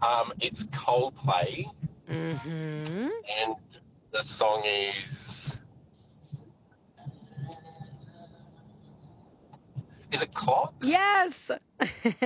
It's Coldplay, Mm-hmm. and the song is it Clocks? Yes.